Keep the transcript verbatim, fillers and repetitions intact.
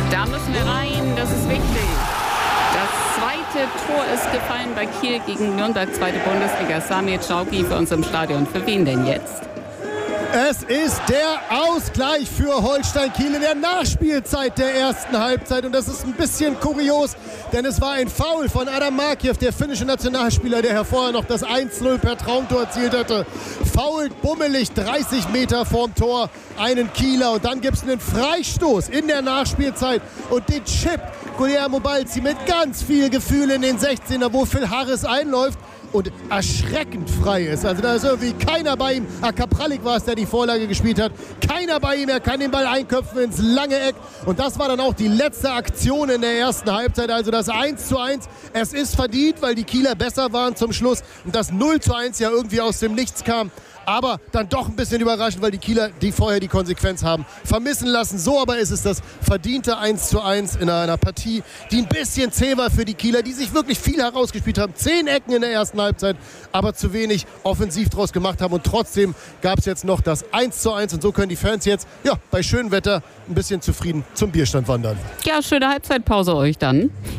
Da müssen wir rein, das ist wichtig. Das zweite Tor ist gefallen bei Kiel gegen Nürnberg, zweite Bundesliga. Samir Czauki für uns im Stadion. Für wen denn jetzt? Es ist der Ausgleich für Holstein Kiel in der Nachspielzeit der ersten Halbzeit. Und das ist ein bisschen kurios, denn es war ein Foul von Adam Markiew, der finnische Nationalspieler, der vorher noch das eins zu null per Traumtor erzielt hatte. Foult bummelig dreißig Meter vorm Tor einen Kieler. Und dann gibt es einen Freistoß in der Nachspielzeit. Und den Chip Guillermo Balzi mit ganz viel Gefühl in den sechzehner, wo Phil Harris einläuft und erschreckend frei ist. Also da ist irgendwie keiner bei ihm. Ah, Kapralik war es, der die Vorlage gespielt hat. Keiner bei ihm, er kann den Ball einköpfen ins lange Eck. Und das war dann auch die letzte Aktion in der ersten Halbzeit. Also das eins zu eins. Es ist verdient, weil die Kieler besser waren zum Schluss. Und das null zu eins ja irgendwie aus dem Nichts kam. Aber dann doch ein bisschen überraschend, weil die Kieler, die vorher die Konsequenz haben, vermissen lassen. So aber ist es das verdiente eins zu eins in einer Partie, die ein bisschen zäh war für die Kieler, die sich wirklich viel herausgespielt haben. Zehn Ecken in der ersten Halbzeit, aber zu wenig offensiv draus gemacht haben. Und trotzdem gab es jetzt noch das eins zu eins. Und so können die Fans jetzt ja, bei schönem Wetter ein bisschen zufrieden zum Bierstand wandern. Ja, schöne Halbzeitpause euch dann.